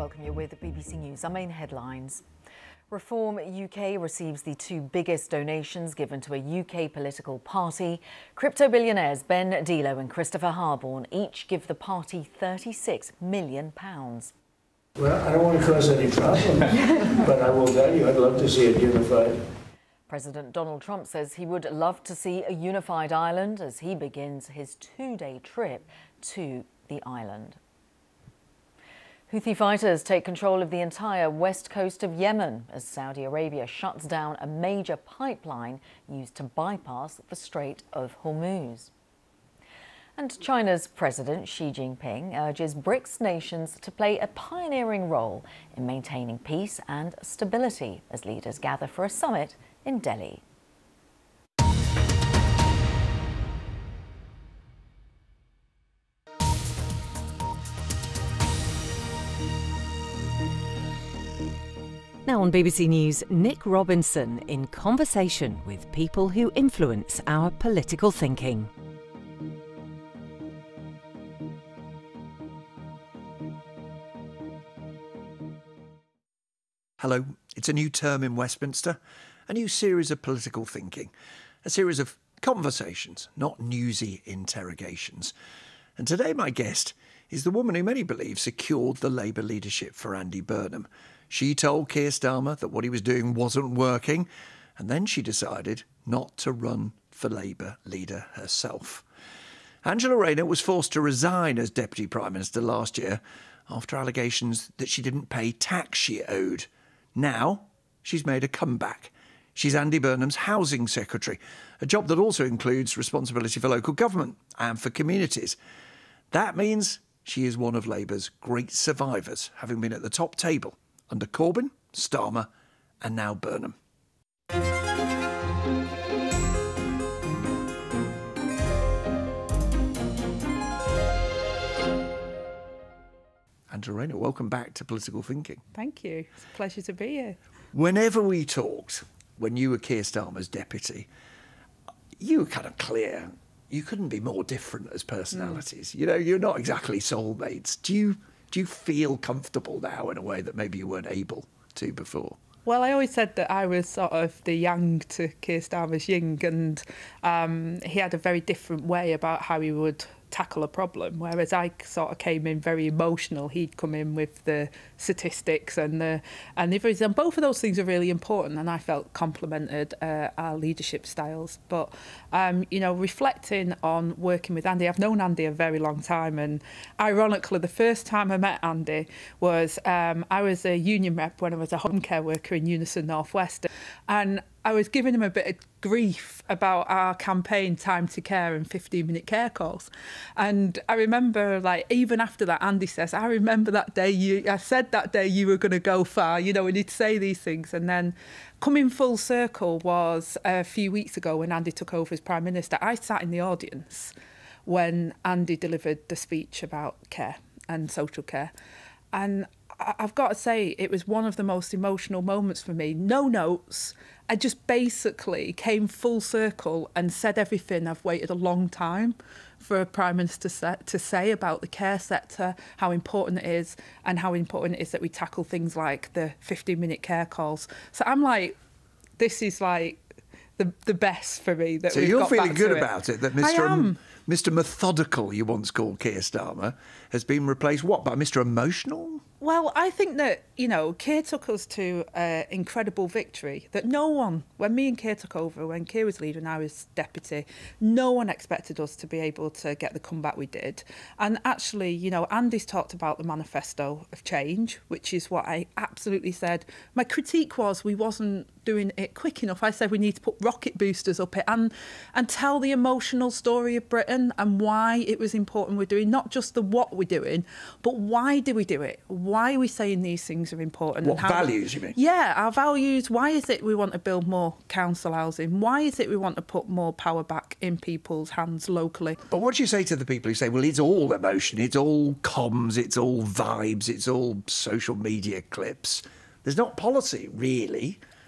Welcome, you're with the BBC News. Our main headlines. Reform UK receives the two biggest donations given to a UK political party. Crypto billionaires Ben Delo and Christopher Harborne each give the party £36 million. Well, I don't want to cause any problems, but I will tell you, I'd love to see it unified. President Donald Trump says he would love to see a unified Ireland as he begins his two-day trip to the island. Houthi fighters take control of the entire west coast of Yemen as Saudi Arabia shuts down a major pipeline used to bypass the Strait of Hormuz. And China's President Xi Jinping urges BRICS nations to play a pioneering role in maintaining peace and stability as leaders gather for a summit in Delhi. Now on BBC News, Nick Robinson in conversation with people who influence our political thinking. Hello, it's a new term in Westminster, a new series of political thinking, a series of conversations, not newsy interrogations. And today my guest is the woman who many believe secured the Labour leadership for Andy Burnham. She told Keir Starmer that what he was doing wasn't working, and then she decided not to run for Labour leader herself. Angela Rayner was forced to resign as Deputy Prime Minister last year after allegations that she didn't pay tax she owed. Now, she's made a comeback. She's Andy Burnham's Housing Secretary, a job that also includes responsibility for local government and for communities. That means she is one of Labour's great survivors, having been at the top table under Corbyn, Starmer and now Burnham. Angela Rayner, welcome back to Political Thinking. Thank you. It's a pleasure to be here. Whenever we talked, when you were Keir Starmer's deputy, you were kind of clear. You couldn't be more different as personalities. You know, you're not exactly soulmates. Do you feel comfortable now in a way that maybe you weren't able to before? Well, I always said that I was sort of the yang to Keir Starmer's yin, and he had a very different way about how he would tackle a problem, whereas I sort of came in very emotional. He'd come in with the statistics and both of those things are really important, and I felt complemented our leadership styles. But reflecting on working with Andy, I've known Andy a very long time, and ironically the first time I met Andy was I was a union rep when I was a home care worker in Unison North West, and I was giving him a bit of grief about our campaign Time to Care and 15-minute care calls. And I remember, even after that, Andy says, I remember that day, I said that day you were going to go far, and he'd say these things. And then coming full circle was a few weeks ago when Andy took over as Prime Minister. I sat in the audience when Andy delivered the speech about care and social care. And I've got to say, it was one of the most emotional moments for me. No notes. I just basically came full circle and said everything I've waited a long time for a Prime Minister to say about the care sector, how important it is, and how important it is that we tackle things like the 15-minute care calls. So I'm like, this is like the best for me. That so we've you're got feeling back good to about it, that I am. Mr. Methodical, you once called Keir Starmer, has been replaced, what, by Mr. Emotional? Well, I think that, Keir took us to an incredible victory that no one, when me and Keir took over, when Keir was leader and I was deputy, no one expected us to be able to get the comeback we did. And actually, Andy's talked about the manifesto of change, which is what I absolutely said. My critique was we wasn't doing it quick enough. I said we need to put rocket boosters up it and tell the emotional story of Britain and why it was important we're doing, not just the what we're doing, but why do we do it? Why are we saying these things are important? What values, you mean? Yeah, our values. Why is it we want to build more council housing? Why is it we want to put more power back in people's hands locally? But what do you say to the people who say, well, it's all emotion, it's all comms, it's all vibes, it's all social media clips? There's not policy, really.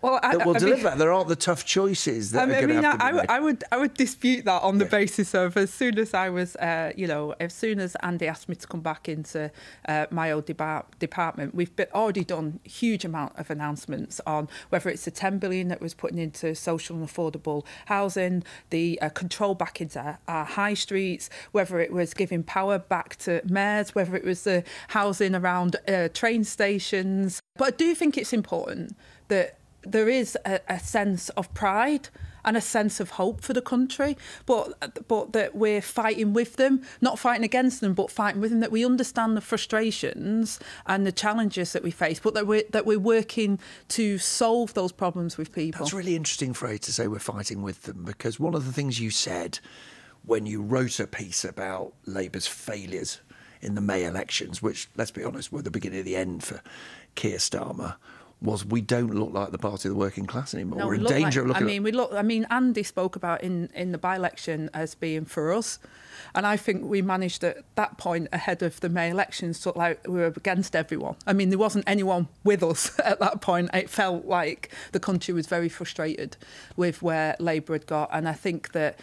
Well, that will deliver that. There aren't the tough choices that are going to have to be made. I would dispute that on the basis of as soon as I was, as soon as Andy asked me to come back into my old department, we've already done a huge amount of announcements on whether it's the 10 billion that was putting into social and affordable housing, the control back into our high streets, whether it was giving power back to mayors, whether it was the housing around train stations. But I do think it's important that there is a sense of pride and a sense of hope for the country, but that we're fighting with them, not fighting against them, but fighting with them, that we understand the frustrations and the challenges that we face, but that we're working to solve those problems with people. That's a really interesting phrase to say, we're fighting with them, because one of the things you said when you wrote a piece about Labour's failures in the May elections, which, let's be honest, were the beginning of the end for Keir Starmer, was we don't look like the party of the working class anymore. No, we're in danger of looking Andy spoke about in the by-election as being for us. And I think we managed at that point ahead of the May elections to look like we were against everyone. I mean, there wasn't anyone with us at that point. It felt like the country was very frustrated with where Labour had got. And I think that,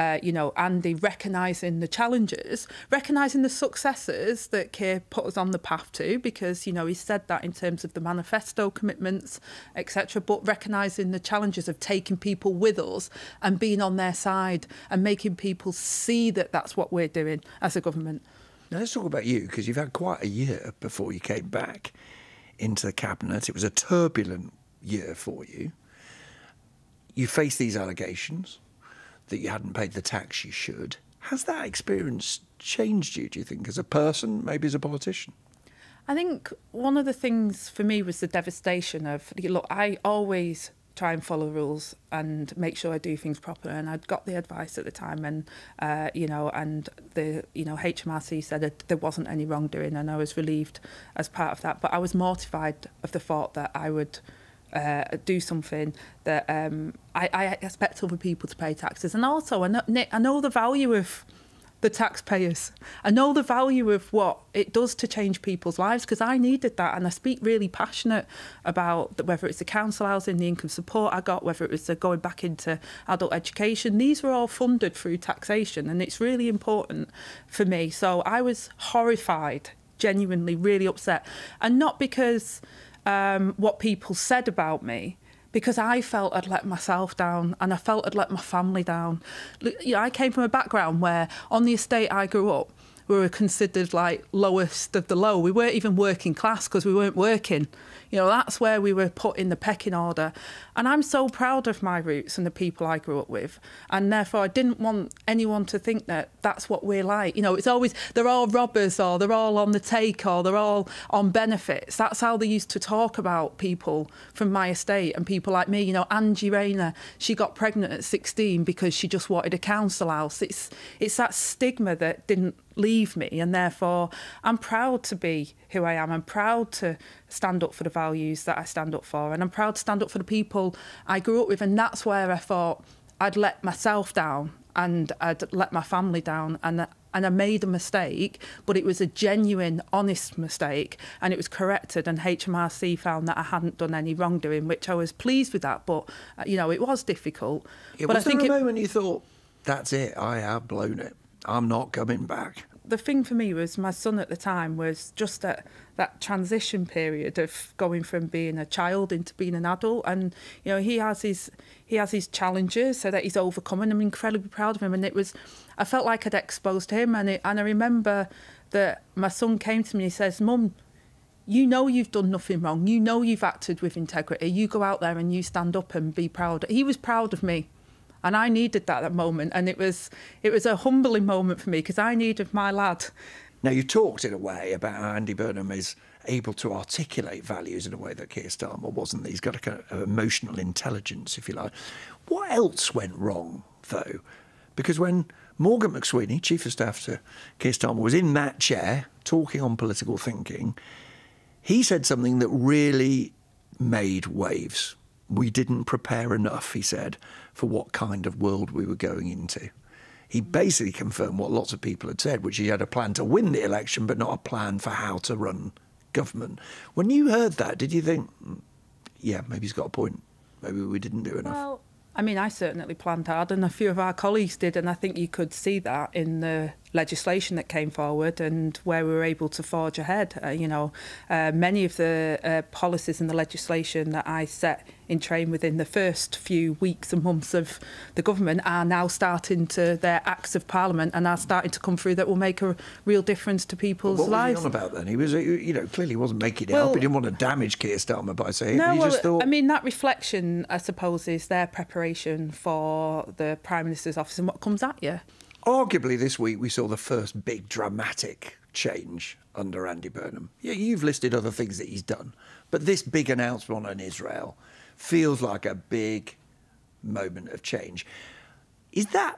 Andy recognising the challenges, recognising the successes that Keir put us on the path to, because, he said that in terms of the manifesto commitments, etc., but recognising the challenges of taking people with us and being on their side and making people see that that's what we're doing as a government. Now let's talk about you, because you've had quite a year before you came back into the cabinet. It was a turbulent year for you. You faced these allegations that you hadn't paid the tax you should. Has that experience changed you, do you think, as a person, maybe as a politician? I think one of the things for me was the devastation of, look, I always try and follow the rules and make sure I do things proper. And I'd got the advice at the time, and HMRC said that there wasn't any wrongdoing, and I was relieved as part of that. But I was mortified of the thought that I would do something that I expect other people to pay taxes. And also, I know the value of the taxpayers. I know the value of what it does to change people's lives, because I needed that, and I speak really passionate about whether it's the council housing, the income support I got, whether it was going back into adult education. These were all funded through taxation, and it's really important for me. So I was horrified, genuinely really upset, and not because what people said about me, because I felt I'd let myself down, and I felt I'd let my family down. I came from a background where on the estate I grew up, we were considered like lowest of the low. We weren't even working class because we weren't working. That's where we were put in the pecking order. And I'm so proud of my roots and the people I grew up with. And therefore, I didn't want anyone to think that that's what we're like. It's always, they're all robbers, or they're all on the take, or they're all on benefits. That's how they used to talk about people from my estate and people like me. Angie Rayner, she got pregnant at 16 because she just wanted a council house. It's that stigma that didn't leave me, and therefore I'm proud to be who I am. I'm proud to stand up for the values that I stand up for, and I'm proud to stand up for the people I grew up with. And that's where I thought I'd let myself down and I'd let my family down, and I made a mistake, but it was a genuine, honest mistake, and it was corrected, and HMRC found that I hadn't done any wrongdoing, which I was pleased with that, but it was difficult. Yeah, but was there a moment you thought, that's it, I have blown it, I'm not coming back? The thing for me was my son at the time was just that transition period of going from being a child into being an adult, and he has his challenges so that he's overcoming. I'm incredibly proud of him, and I felt like I'd exposed him, and I remember that my son came to me and he says, "Mum, you've done nothing wrong. You've acted with integrity. You go out there and you stand up and be proud." He was proud of me. And I needed that at that moment, and it was a humbling moment for me, because I needed my lad. Now, you talked in a way about how Andy Burnham is able to articulate values in a way that Keir Starmer wasn't. He's got a kind of emotional intelligence, if you like. What else went wrong, though? Because when Morgan McSweeney, Chief of Staff to Keir Starmer, was in that chair talking on political thinking, he said something that really made waves. We didn't prepare enough, he said, for what kind of world we were going into. He basically confirmed what lots of people had said, which he had a plan to win the election, but not a plan for how to run government. When you heard that, did you think, yeah, maybe he's got a point? maybe we didn't do enough. Well, I mean, I certainly planned hard, and a few of our colleagues did, and I think you could see that in the legislation that came forward and where we were able to forge ahead. Many of the policies in the legislation that I set in train within the first few weeks and months of the government are now starting to, their acts of parliament and are starting to come through that will make a real difference to people's lives. What was he on about then? He was, clearly wasn't making it up. He didn't want to damage Keir Starmer by saying it. Just thought... I mean, that reflection, I suppose, is their preparation for the Prime Minister's office and what comes at you. Arguably this week we saw the first big dramatic change under Andy Burnham. Yeah, you've listed other things that he's done, but this big announcement on Israel feels like a big moment of change. Is that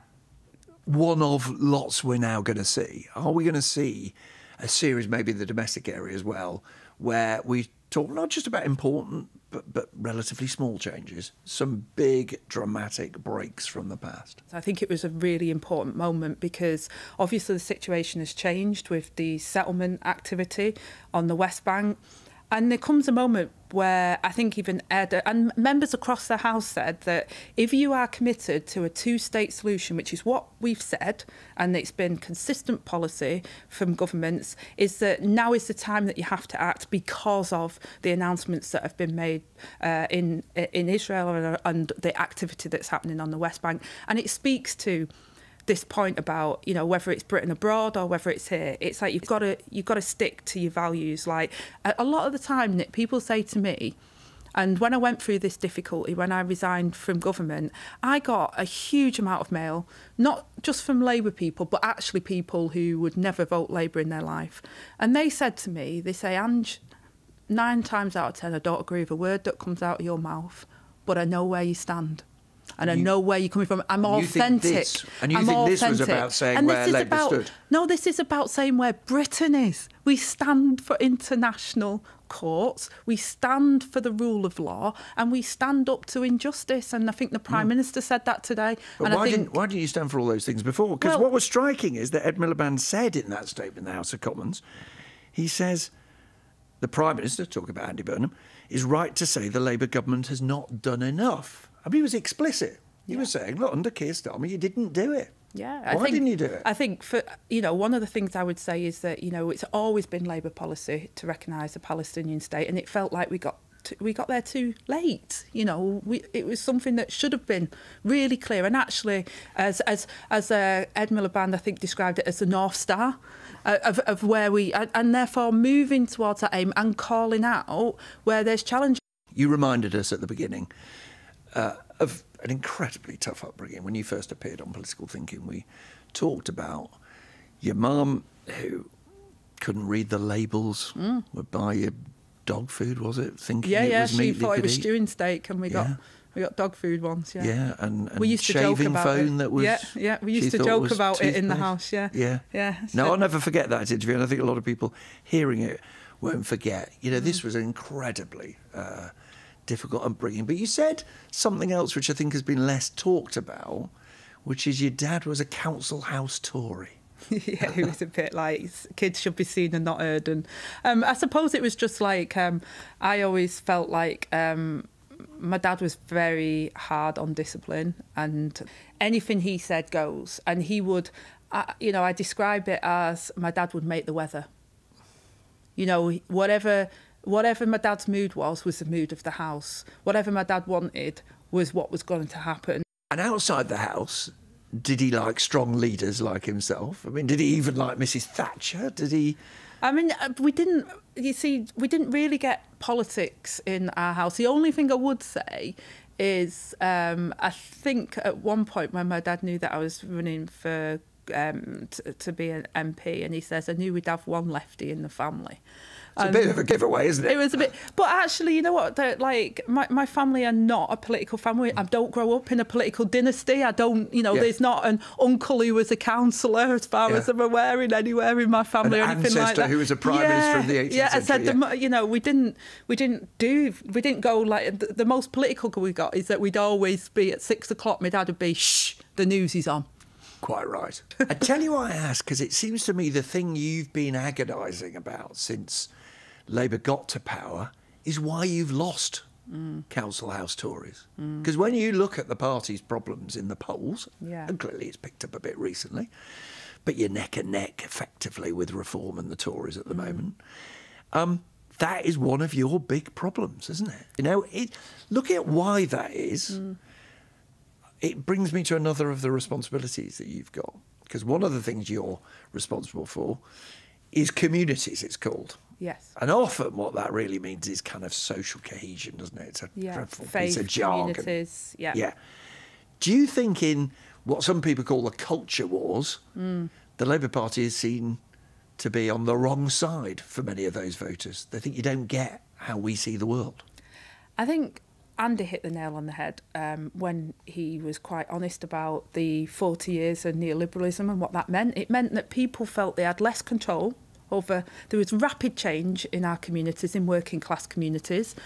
one of lots we're now going to see? Are we going to see a series, maybe in the domestic area as well, where we talk not just about important but relatively small changes, some big dramatic breaks from the past? I think it was a really important moment because obviously the situation has changed with the settlement activity on the West Bank. And there comes a moment where I think even Ed and members across the House said that if you are committed to a two-state solution, which is what we've said, and it's been consistent policy from governments, is that now is the time that you have to act because of the announcements that have been made in Israel and the activity that's happening on the West Bank. And it speaks to this point about, whether it's Britain abroad or whether it's here, it's like you've got to stick to your values. Like a lot of the time, Nick, people say to me, and when I went through this difficulty, when I resigned from government, I got a huge amount of mail, not just from Labour people, but actually people who would never vote Labour in their life. And they said to me, they say, Ange, 9 times out of 10, I don't agree with a word that comes out of your mouth, but I know where you stand. And I know where you're coming from. I'm authentic. This was about saying where Labour stood? No, this is about saying where Britain is. We stand for international courts, we stand for the rule of law, and we stand up to injustice. And I think the Prime Minister said that today. But why didn't you stand for all those things before? Because what was striking is that Ed Miliband said in that statement in the House of Commons, he says, the Prime Minister, talking about Andy Burnham, is right to say the Labour government has not done enough. I mean, he was explicit. He was saying, look, under Keir Starmer, you didn't do it. Yeah. Why didn't you do it? I think, one of the things I would say is that, it's always been Labour policy to recognise the Palestinian state, and it felt like we got there too late. It was something that should have been really clear. And actually, as Ed Miliband, I think, described it as the North Star of where we, and therefore moving towards that aim and calling out where there's challenges. You reminded us at the beginning of an incredibly tough upbringing. When you first appeared on Political Thinking, we talked about your mum who couldn't read the labels, would buy you dog food, was it? Thinking it was meat she thought it was stewing steak, and we got dog food once. Yeah, and we used to shaving joke about foam it. that was. Yeah, we used to joke about it in the house. Yeah. No, I'll never forget that interview, and I think a lot of people hearing it won't forget. This was an incredibly difficult upbringing. But you said something else which I think has been less talked about, which is your dad was a council house Tory. Yeah, it was a bit like kids should be seen and not heard. And I suppose it was just like I always felt like my dad was very hard on discipline, and anything he said goes. And he would, I describe it as my dad would make the weather. Whatever my dad's mood was the mood of the house. Whatever my dad wanted was what was going to happen. And outside the house, did he like strong leaders like himself? I mean, did he even like Mrs. Thatcher? Did he? I mean, we didn't really get politics in our house. The only thing I would say is I think at one point when my dad knew that I was running for to be an MP, and he says, I knew we'd have one lefty in the family. It's a bit of a giveaway, isn't it? It was a bit. But actually, you know what? My family are not a political family. I don't grow up in a political dynasty. I don't, there's not an uncle who was a councillor, as far as I'm aware, anywhere in my family or anything like that. An ancestor who was a prime minister in the 18th century. I said, we didn't go like, the most political we got is that we'd always be at 6 o'clock, my dad would be, shh, the news is on. Quite right. I tell you why I ask, because it seems to me the thing you've been agonising about since Labour got to power is why you've lost council house Tories. Because when you look at the party's problems in the polls, Yeah. and clearly it's picked up a bit recently, but you're neck and neck effectively with Reform and the Tories at the moment. That is one of your big problems, isn't it? You know, looking at why that is, it brings me to another of the responsibilities that you've got. Because one of the things you're responsible for is communities, it's called. Yes. And often what that really means is kind of social cohesion, doesn't it? It's a dreadful piece of jargon. Communities, yeah. Yeah. Do you think in what some people call the culture wars, the Labour Party is seen to be on the wrong side for many of those voters? They think you don't get how we see the world. I think Andy hit the nail on the head when he was quite honest about the 40 years of neoliberalism and what that meant. It meant that people felt they had less control over. There was rapid change in our communities, in working class communities,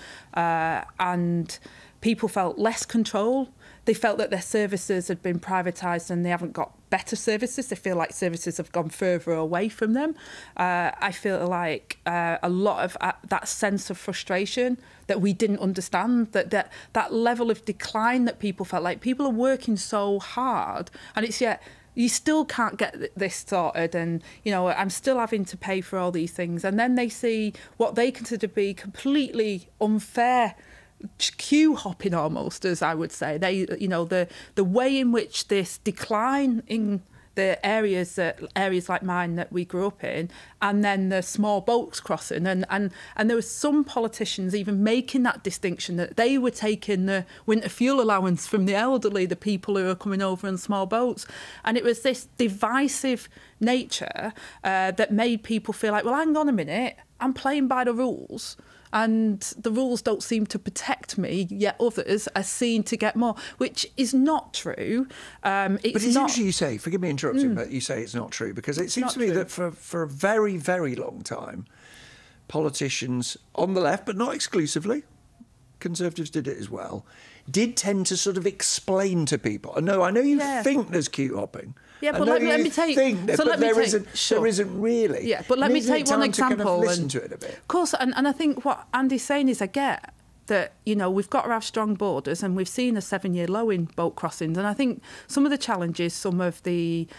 and people felt less control. They felt that their services had been privatised and they haven't got better services. They feel like services have gone further away from them. I feel like a lot of that sense of frustration that we didn't understand, that level of decline that people felt like. People are working so hard and it's yet you still can't get this sorted, and you know I'm still having to pay for all these things, and then they see what they consider to be completely unfair queue hopping almost, as I would say. They, you know, the way in which this decline in the areas like mine that we grew up in, and then the small boats crossing, and there were some politicians even making that distinction that they were taking the winter fuel allowance from the elderly, the people who are coming over in small boats, and it was this divisive nature that made people feel like, well, hang on a minute, I'm playing by the rules. And the rules don't seem to protect me, yet others are seen to get more, which is not true. But it's interesting you say, forgive me interrupting, but you say it's not true, because it seems to me that for a very, very long time, politicians on the left, but not exclusively, Conservatives did it as well, did tend to sort of explain to people. I know you think there's queue hopping. Yeah, but let me take. There isn't really. Yeah, but let me take one example. To kind of listen to it a bit. Of course, and I think what Andy's saying is I get that, you know, we've got to have strong borders, and we've seen a 7-year low in boat crossings, and I think some of the challenges, some of the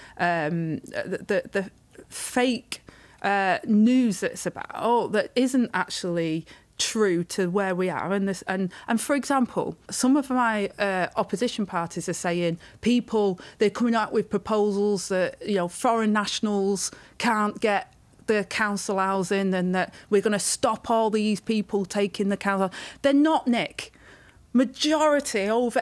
fake news that's about that isn't actually true to where we are, and for example, some of my opposition parties are saying they're coming out with proposals that, you know, foreign nationals can't get the council housing, and that we're going to stop all these people taking the council. They're not, Nick. Majority, over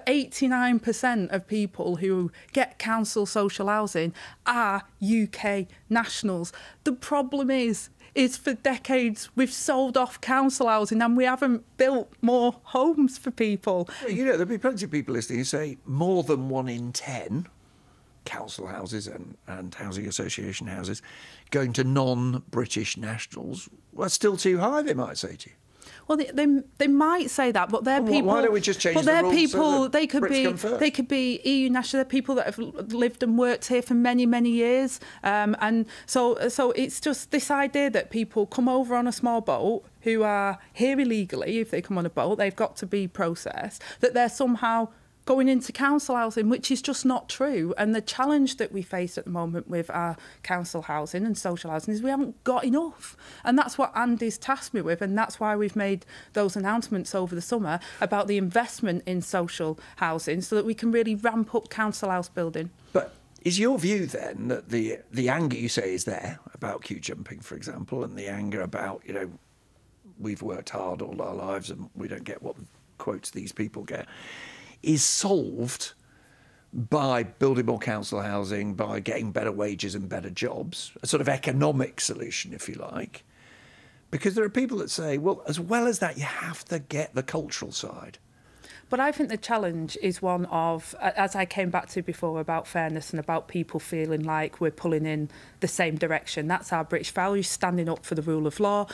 89% of people who get council social housing are UK nationals. The problem is for decades we've sold off council housing and we haven't built more homes for people. You know, there'll be plenty of people listening who say more than 1 in 10 council houses and housing association houses going to non-British nationals. Well, that's still too high, they might say to you. Well, they might say that, but they're people. Why don't we just change the rules? But they're people. So that they could be EU national. They're people that have lived and worked here for many, many years, and so it's just this idea that people come over on a small boat who are here illegally. If they come on a boat, they've got to be processed. That they're somehow going into council housing, which is just not true. And the challenge that we face at the moment with our council housing and social housing is we haven't got enough. And that's what Andy's tasked me with, and that's why we've made those announcements over the summer about the investment in social housing so that we can really ramp up council house building. But is your view then that the anger you say is there about queue jumping, for example, and the anger about, you know, we've worked hard all our lives and we don't get what quotes these people get, is solved by building more council housing, by getting better wages and better jobs, a sort of economic solution, if you like? Because there are people that say, well, as well as that, you have to get the cultural side. But I think the challenge is one of, as I came back to before, about fairness and about people feeling like we're pulling in the same direction. That's our British values, standing up for the rule of law,